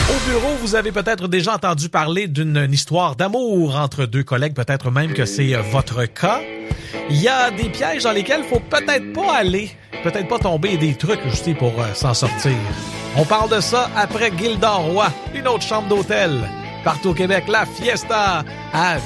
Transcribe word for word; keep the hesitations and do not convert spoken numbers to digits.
Au bureau, vous avez peut-être déjà entendu parler d'une histoire d'amour entre deux collègues, peut-être même que c'est votre cas. Il y a des pièges dans lesquels il faut peut-être pas aller, peut-être pas tomber, des trucs juste pour euh, s'en sortir. On parle de ça après Gildor Roy, une autre chambre d'hôtel. Partout au Québec, la fiesta à